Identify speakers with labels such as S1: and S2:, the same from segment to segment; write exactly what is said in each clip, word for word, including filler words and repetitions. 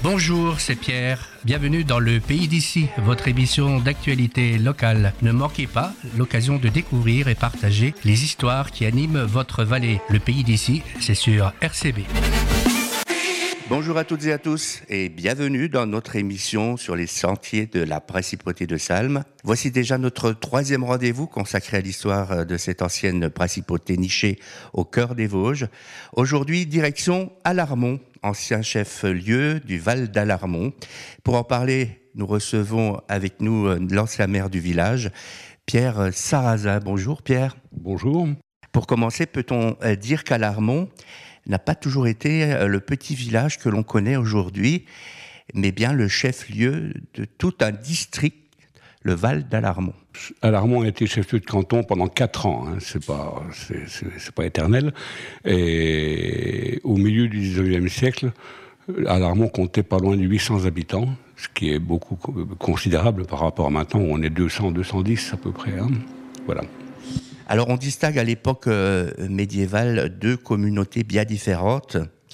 S1: Bonjour, c'est Pierre. Bienvenue dans le Pays d'ici, votre émission d'actualité locale. Ne manquez pas l'occasion de découvrir et partager les histoires qui animent votre vallée. Le Pays d'ici, c'est sur R C B. Bonjour à toutes et à tous et bienvenue dans notre émission sur les sentiers de la principauté de Salm. Voici déjà notre troisième rendez-vous consacré à l'histoire de cette ancienne principauté nichée au cœur des Vosges. Aujourd'hui, direction Alarmont, ancien chef-lieu du Val d'Alarmont. Pour en parler, nous recevons avec nous l'ancien maire du village, Pierre Sarrazin. Bonjour Pierre.
S2: Bonjour.
S1: Pour commencer, peut-on dire qu'Alarmont n'a pas toujours été le petit village que l'on connaît aujourd'hui, mais bien le chef-lieu de tout un district, le Val d'Alarmont.
S2: Alarmont a été chef-lieu de canton pendant quatre ans, hein. c'est pas, c'est, c'est, c'est pas éternel. Et au milieu du dix-neuvième siècle, Alarmont comptait pas loin de huit cents habitants, ce qui est beaucoup considérable par rapport à maintenant où on est deux cents, deux cent dix à peu près. Hein. Voilà.
S1: Alors on distingue à l'époque euh, médiévale deux communautés bien différentes,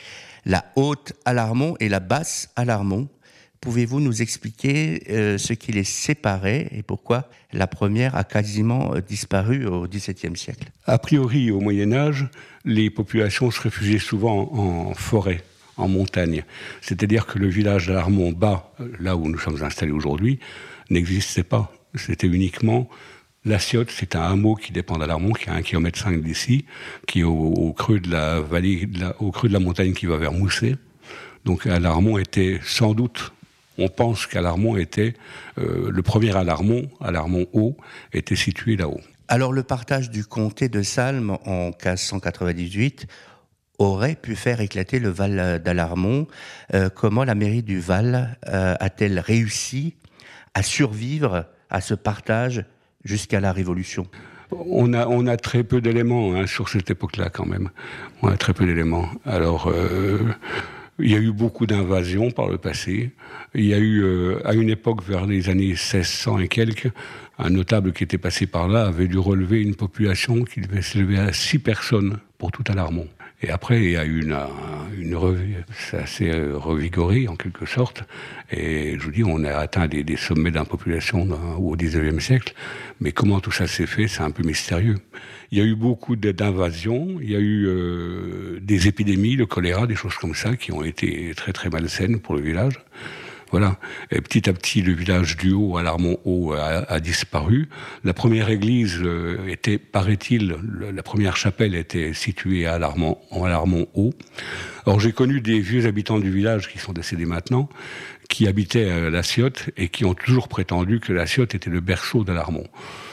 S1: la haute Alarmont et la basse Alarmont. Pouvez-vous nous expliquer euh, ce qui les séparait et pourquoi la première a quasiment euh, disparu au dix-septième siècle ?
S2: A priori, au Moyen-Âge, les populations se réfugiaient souvent en forêt, en montagne. C'est-à-dire que le village d'Alarmont bas, là où nous sommes installés aujourd'hui, n'existait pas. C'était uniquement... La Ciotte, c'est un hameau qui dépend d'Alarmont, qui est à un kilomètre cinq d'ici, qui est au, au creux de la vallée, de la, au creux de la montagne qui va vers Mousset. Donc Alarmont était sans doute, on pense qu'Alarmont était, euh, le premier Alarmont, Alarmont haut, était situé là-haut.
S1: Alors le partage du comté de Salm en quinze cent quatre-vingt-dix-huit aurait pu faire éclater le Val d'Alarmont. Euh, comment la mairie du Val euh, a-t-elle réussi à survivre à ce partage jusqu'à la Révolution ?
S2: On a, on a très peu d'éléments hein, sur cette époque-là quand même. On a très peu d'éléments. Alors, euh, il y a eu beaucoup d'invasions par le passé. Il y a eu, euh, à une époque, vers les années seize cents et quelques, un notable qui était passé par là avait dû relever une population qui devait s'élever à six personnes pour tout Alarmont. Et après, il y a eu une, une revue, ça s'est revigoré en quelque sorte. Et je vous dis, on a atteint des, des sommets d'impopulation dans, au dix-neuvième siècle. Mais comment tout ça s'est fait, c'est un peu mystérieux. Il y a eu beaucoup d'invasions, il y a eu euh, des épidémies, le choléra, des choses comme ça, qui ont été très très malsaines pour le village. Voilà. Et petit à petit, le village du Haut, Alarmont Haut, a, a disparu. La première église euh, était, paraît-il, le, la première chapelle était située à Alarmont, en Alarmont Haut. Alors j'ai connu des vieux habitants du village qui sont décédés maintenant, qui habitaient à la Ciotte et qui ont toujours prétendu que la Ciotte était le berceau d'Alarmont.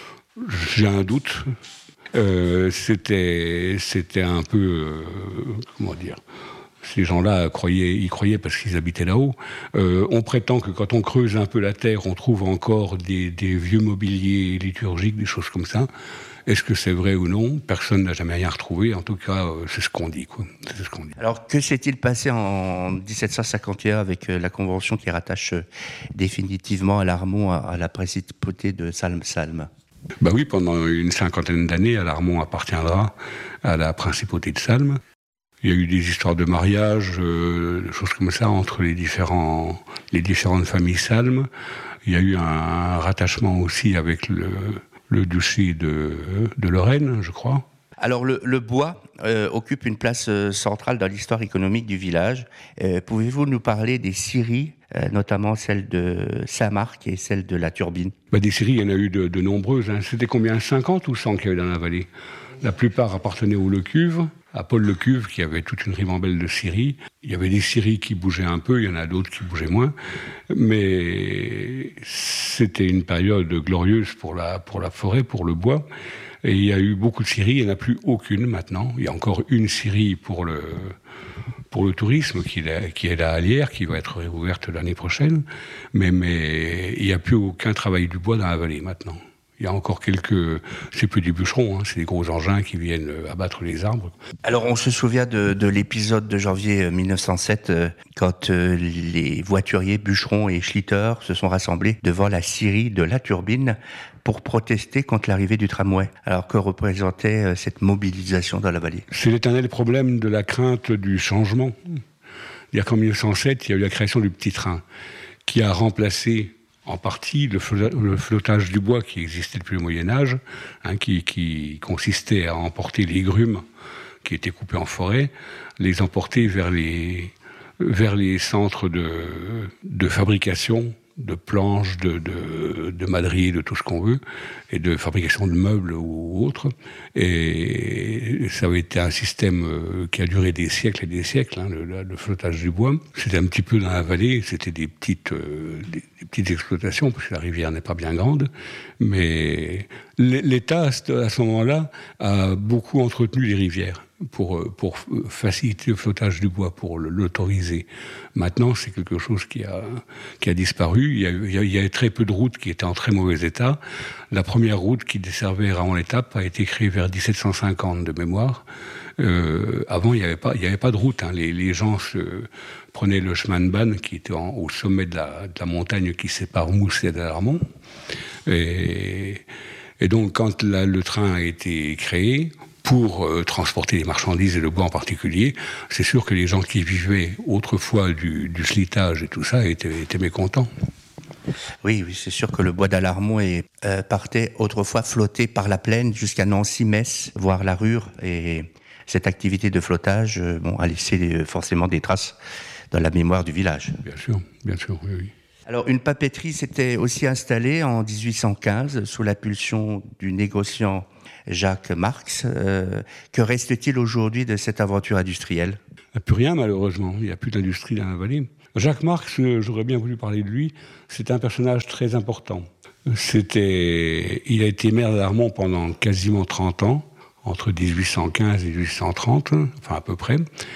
S2: J'ai un doute. Euh, c'était, c'était un peu, euh, comment dire. Ces gens-là croyaient, y croyaient parce qu'ils habitaient là-haut. Euh, on prétend que quand on creuse un peu la terre, on trouve encore des, des vieux mobiliers liturgiques, des choses comme ça. Est-ce que c'est vrai ou non ? Personne n'a jamais rien retrouvé. En tout cas, euh, c'est ce qu'on dit, quoi. C'est ce qu'on dit.
S1: Alors, que s'est-il passé en dix-sept cent cinquante et un avec la convention qui rattache définitivement Alarmont à, à la principauté de Salm-Salm ?
S2: Bah oui, pendant une cinquantaine d'années, Alarmont appartiendra à la principauté de Salm. Il y a eu des histoires de mariage, euh, des choses comme ça, entre les, différents, les différentes familles Salm. Il y a eu un, un rattachement aussi avec le, le duché de, de Lorraine, je crois.
S1: Alors le, le bois euh, occupe une place euh, centrale dans l'histoire économique du village. Euh, pouvez-vous nous parler des scieries, euh, notamment celle de Saint-Marc et celle de la Turbine ?
S2: Bah, des scieries, il y en a eu de, de nombreuses. Hein. C'était combien ? cinquante ou cent qu'il y avait dans la vallée ? La plupart appartenaient au Lecuve, à Paul Lecuve, qui avait toute une ribambelle de scieries. Il y avait des scieries qui bougeaient un peu, il y en a d'autres qui bougeaient moins. Mais c'était une période glorieuse pour la, pour la forêt, pour le bois. Et il y a eu beaucoup de scieries, il n'y en a plus aucune maintenant. Il y a encore une scierie pour le, pour le tourisme qui est, qui est la Hallière, qui va être réouverte l'année prochaine. Mais, mais il n'y a plus aucun travail du bois dans la vallée maintenant. Il y a encore quelques... C'est plus des bûcherons, hein, c'est des gros engins qui viennent abattre les arbres.
S1: Alors, on se souvient de, de l'épisode de janvier mille neuf cent sept, euh, quand euh, les voituriers, bûcherons et schlitters se sont rassemblés devant la scierie de la Turbine pour protester contre l'arrivée du tramway. Alors, que représentait euh, cette mobilisation dans la vallée ?
S2: C'est l'éternel problème de la crainte du changement. C'est-à-dire qu'en mille neuf cent sept, il y a eu la création du petit train, qui a remplacé en partie le, le flottage du bois qui existait depuis le Moyen-Âge, hein, qui, qui consistait à emporter les grumes qui étaient coupés en forêt, les emporter vers les, vers les centres de, de fabrication de planches, de, de, de madriers, de tout ce qu'on veut, et de fabrication de meubles ou autres. Et ça avait été un système qui a duré des siècles et des siècles, hein, le, le flottage du bois. C'était un petit peu dans la vallée, c'était des petites, euh, des, des petites exploitations, parce que la rivière n'est pas bien grande, mais l'État, à ce moment-là, a beaucoup entretenu les rivières pour, pour faciliter le flottage du bois, pour l'autoriser. Maintenant, c'est quelque chose qui a, qui a disparu. Il y a, il, y a, il y a très peu de routes qui étaient en très mauvais état. La première route qui desservait Raon-l'Étape a été créée vers dix-sept cent cinquante de mémoire. Euh, avant, il n'y avait pas, il y avait pas de route, hein. Les, les gens se prenaient le chemin de Banne qui était en, au sommet de la, de la montagne qui sépare Mousset d'Alarmont. Et, et donc, quand la, le train a été créé, pour euh, transporter les marchandises et le bois en particulier, c'est sûr que les gens qui vivaient autrefois du, du slitage et tout ça étaient, étaient mécontents.
S3: Oui, oui, c'est sûr que le bois d'Alarmont est, euh, partait autrefois flotter par la plaine jusqu'à Nancy, Metz, voire la Rure. Et cette activité de flottage euh, bon, a laissé euh, forcément des traces dans la mémoire du village.
S2: Bien sûr, bien sûr, oui, oui.
S3: Alors, une papeterie s'était aussi installée en dix-huit cent quinze sous l'impulsion du négociant Jacques Marx. Euh, que reste-t-il aujourd'hui de cette aventure industrielle ?
S2: Il n'y a plus rien, malheureusement. Il n'y a plus d'industrie dans la vallée. Jacques Marx, j'aurais bien voulu parler de lui, c'est un personnage très important. C'était, il a été maire d'Alarmont pendant quasiment trente ans, entre dix-huit cent quinze et dix-huit cent trente, enfin à peu près.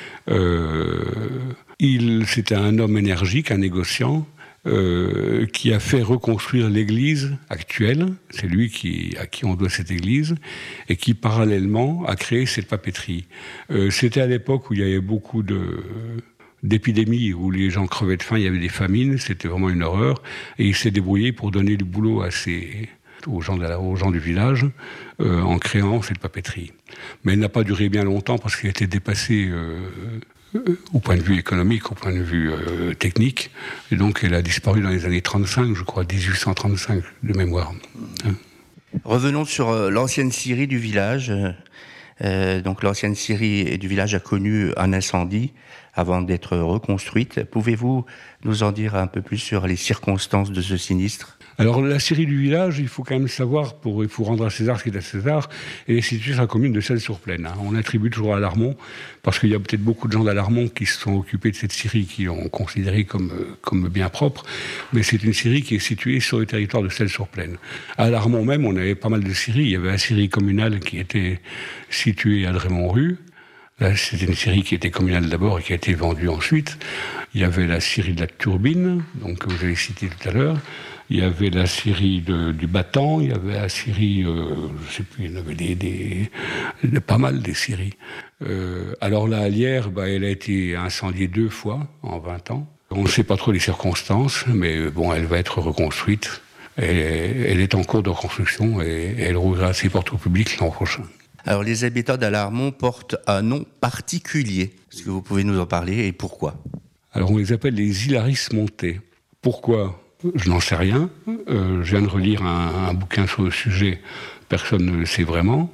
S2: Euh, il, c'était un homme énergique, un négociant, Euh, qui a fait reconstruire l'église actuelle, c'est lui qui, à qui on doit cette église, et qui parallèlement a créé cette papeterie. Euh, c'était à l'époque où il y avait beaucoup de, d'épidémies, où les gens crevaient de faim, il y avait des famines, c'était vraiment une horreur, et il s'est débrouillé pour donner du boulot à ses, aux, gens de la, aux gens du village euh, en créant cette papeterie. Mais elle n'a pas duré bien longtemps parce qu'elle était dépassée euh, au point de vue économique, au point de vue euh, technique. Et donc, elle a disparu dans les années trente-cinq, je crois, dix-huit cent trente-cinq, de mémoire. Hein.
S3: Revenons sur euh, l'ancienne scierie du village. Euh, donc, l'ancienne scierie du village a connu un incendie avant d'être reconstruite. Pouvez-vous nous en dire un peu plus sur les circonstances de ce sinistre ?
S2: Alors, la scierie du village, il faut quand même savoir, pour, il faut rendre à César ce qui est à César, elle est située sur la commune de Celles-sur-Plaine. Hein. On attribue toujours à Alarmont, parce qu'il y a peut-être beaucoup de gens d'Alarmont qui se sont occupés de cette scierie, qui l'ont considérée comme, comme bien propre, mais c'est une scierie qui est située sur le territoire de Celles-sur-Plaine. À Alarmont même, on avait pas mal de scieries. Il y avait la scierie communale qui était située à Drémont-Rue. Là, c'était une scierie qui était communale d'abord et qui a été vendue ensuite. Il y avait la scierie de la Turbine, donc, que vous avez cité tout à l'heure. Il y avait la scierie de, du Battant, il y avait la scierie, euh, je ne sais plus, il y en avait des, des, des, pas mal des scieries. Euh, alors la Hallière, bah, elle a été incendiée deux fois en vingt ans. On ne sait pas trop les circonstances, mais bon, elle va être reconstruite. Elle, elle est en cours de reconstruction et elle rouvrira ses portes au public l'an prochain.
S3: Alors les habitants d'Alarmont portent un nom particulier. Est-ce que vous pouvez nous en parler et pourquoi ?
S2: Alors on les appelle les Hilaris Montais. Pourquoi ? Je n'en sais rien. Euh, je viens de relire un, un bouquin sur le sujet. Personne ne le sait vraiment.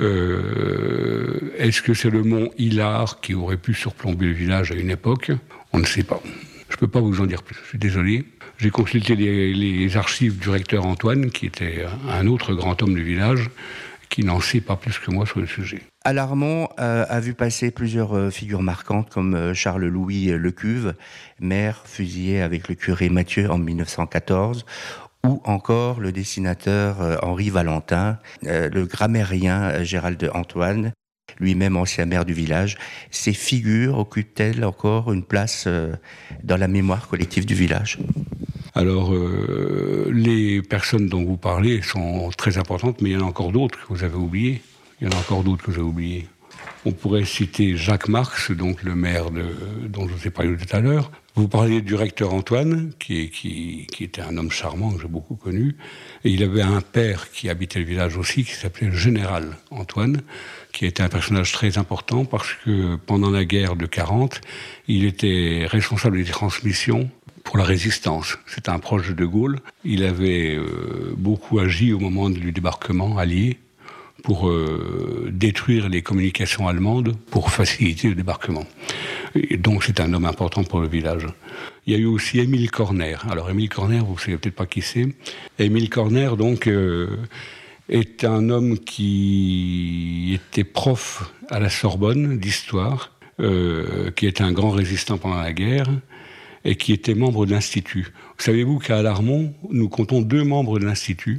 S2: Euh, est-ce que c'est le mont Hilar qui aurait pu surplomber le village à une époque ? On ne sait pas. Je ne peux pas vous en dire plus. Je suis désolé. J'ai consulté les, les archives du recteur Antoine, qui était un autre grand homme du village, qui n'en sait pas plus que moi sur le sujet.
S3: Alarmont euh, a vu passer plusieurs euh, figures marquantes comme euh, Charles-Louis Lecuve, maire fusillé avec le curé Mathieu en mille neuf cent quatorze, ou encore le dessinateur euh, Henri Valentin, euh, le grammairien euh, Gérald Antoine, lui-même ancien maire du village. Ces figures occupent-elles encore une place euh, dans la mémoire collective du village ?
S2: Alors, euh, les personnes dont vous parlez sont très importantes, mais il y en a encore d'autres que vous avez oubliées. Il y en a encore d'autres que vous avez oubliées. On pourrait citer Jacques Marx, donc le maire de, dont je vous ai parlé tout à l'heure. Vous parliez du recteur Antoine, qui, est, qui, qui était un homme charmant que j'ai beaucoup connu. Et il avait un père qui habitait le village aussi, qui s'appelait le général Antoine, qui était un personnage très important parce que pendant la guerre de quarante, il était responsable des transmissions pour la résistance. C'était un proche de De Gaulle. Il avait euh, beaucoup agi au moment du débarquement allié pour euh, détruire les communications allemandes pour faciliter le débarquement. Et donc c'est un homme important pour le village. Il y a eu aussi Émile Corner. Alors Émile Corner, vous ne savez peut-être pas qui c'est. Émile Corner, donc, euh, est un homme qui était prof à la Sorbonne d'histoire, euh, qui était un grand résistant pendant la guerre, et qui était membre de l'Institut. Savez-vous qu'à Alarmont, nous comptons deux membres de l'Institut,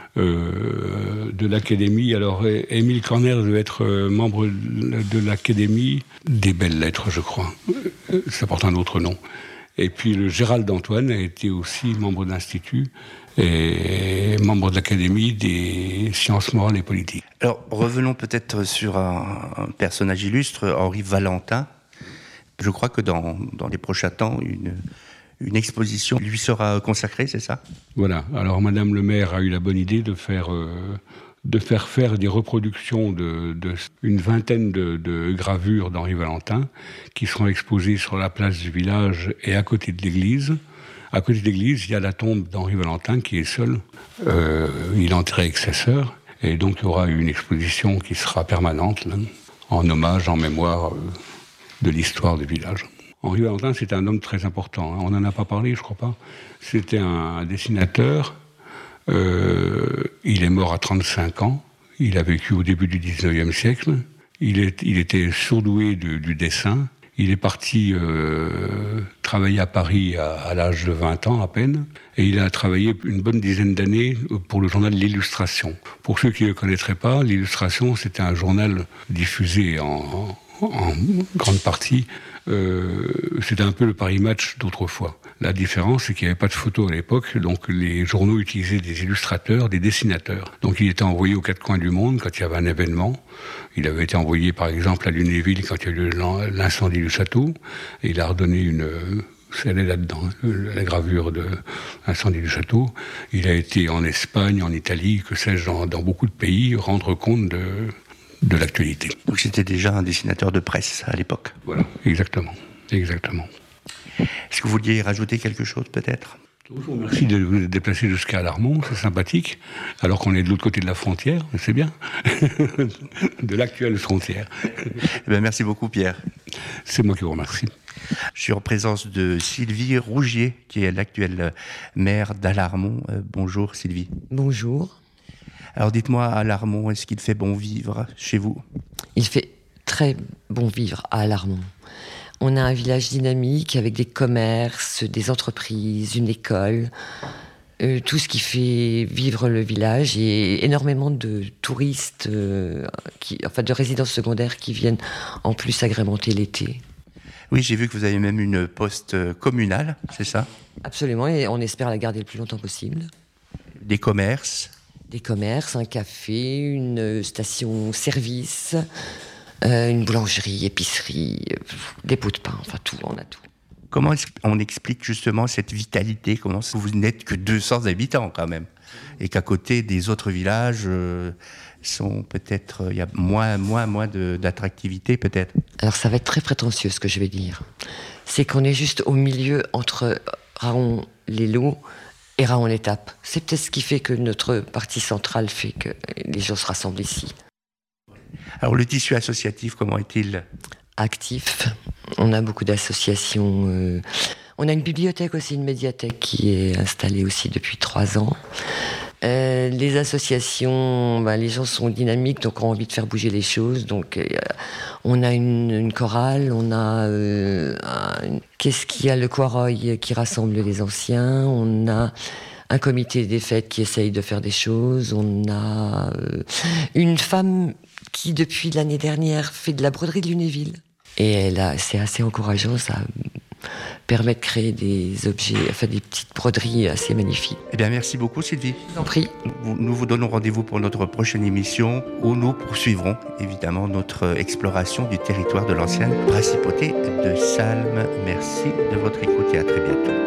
S2: euh, de l'Académie. Alors, Émile Corner devait être membre de l'Académie des Belles Lettres, je crois. Ça porte un autre nom. Et puis, le Gérald Antoine a été aussi membre de l'Institut et membre de l'Académie des sciences morales et politiques.
S3: Alors, revenons peut-être sur un, un personnage illustre, Henri Valentin. Je crois que dans, dans les prochains temps, une, une exposition lui sera consacrée, c'est ça ?
S2: Voilà. Alors, Madame le maire a eu la bonne idée de faire, euh, de faire faire des reproductions de, de une vingtaine de, de gravures d'Henri Valentin qui seront exposées sur la place du village et à côté de l'église. À côté de l'église, il y a la tombe d'Henri Valentin qui est seul. Euh, il est enterré avec sa sœur. Et donc, il y aura une exposition qui sera permanente, là, en hommage, en mémoire... Euh, de l'histoire du village. Henri Valentin, c'est un homme très important. On n'en a pas parlé, je crois pas. C'était un dessinateur. Euh, il est mort à trente-cinq ans. Il a vécu au début du dix-neuvième siècle. Il, est, il était surdoué du, du dessin. Il est parti euh, travailler à Paris à, à l'âge de vingt ans à peine. Et il a travaillé une bonne dizaine d'années pour le journal L'Illustration. Pour ceux qui ne le connaîtraient pas, L'Illustration, c'était un journal diffusé en... en en grande partie, euh, c'était un peu le Paris Match d'autrefois. La différence, c'est qu'il n'y avait pas de photos à l'époque, donc les journaux utilisaient des illustrateurs, des dessinateurs. Donc il était envoyé aux quatre coins du monde quand il y avait un événement. Il avait été envoyé, par exemple, à Lunéville quand il y a eu l'incendie du château. Et il a redonné une... C'est là-dedans, la gravure de l'incendie du château. Il a été en Espagne, en Italie, que sais-je, dans, dans beaucoup de pays, rendre compte de... de l'actualité.
S3: Donc c'était déjà un dessinateur de presse à l'époque.
S2: Voilà, exactement, exactement.
S3: Est-ce que vous vouliez rajouter quelque chose peut-être ?
S2: Je vous remercie de vous déplacer jusqu'à Alarmont, c'est sympathique, alors qu'on est de l'autre côté de la frontière, c'est bien, de l'actuelle frontière.
S3: Eh bien, merci beaucoup Pierre.
S2: C'est moi qui vous remercie.
S3: Je suis en présence de Sylvie Rougier, qui est l'actuelle maire d'Alarmont. Euh, bonjour Sylvie.
S4: Bonjour.
S3: Alors dites-moi, à Alarmont, est-ce qu'il fait bon vivre chez vous ?
S4: Il fait très bon vivre à Alarmont. On a un village dynamique avec des commerces, des entreprises, une école, euh, tout ce qui fait vivre le village et énormément de touristes, euh, qui, enfin de résidences secondaires qui viennent en plus agrémenter l'été.
S3: Oui, j'ai vu que vous avez même une poste communale, c'est ça ?
S4: Absolument, et on espère la garder le plus longtemps possible.
S3: Des commerces ?
S4: Des commerces, un café, une station-service, euh, une boulangerie, épicerie, euh, des pots de pain, enfin tout, on a tout.
S3: Comment on explique justement cette vitalité ? Comment vous n'êtes que deux cents habitants quand même ? Et qu'à côté des autres villages euh, sont peut-être... Il y a moins, moins, moins de, d'attractivité peut-être.
S4: Alors ça va être très prétentieux ce que je vais dire. C'est qu'on est juste au milieu entre Raon-les-Loups et Raon-l'Étape. C'est peut-être ce qui fait que notre partie centrale fait que les gens se rassemblent ici.
S3: Alors le tissu associatif, comment est-il ?
S4: Actif. On a beaucoup d'associations. Euh... On a une bibliothèque aussi, une médiathèque qui est installée aussi depuis trois ans. Euh, les associations, ben, les gens sont dynamiques, donc ont envie de faire bouger les choses. Donc, euh, on a une, une chorale, on a euh, un, qu'est-ce qu'il y a, le Quaroy qui rassemble les anciens. On a un comité des fêtes qui essaye de faire des choses. On a euh, une femme qui, depuis l'année dernière, fait de la broderie de Lunéville. Et elle a, c'est assez encourageant, ça. permet de créer des objets, enfin des petites broderies assez magnifiques.
S3: Eh bien, merci beaucoup Sylvie.
S4: Je vous en prie.
S3: Nous vous donnons rendez-vous pour notre prochaine émission où nous poursuivrons évidemment notre exploration du territoire de l'ancienne principauté de Salm. Merci de votre écoute et à très bientôt.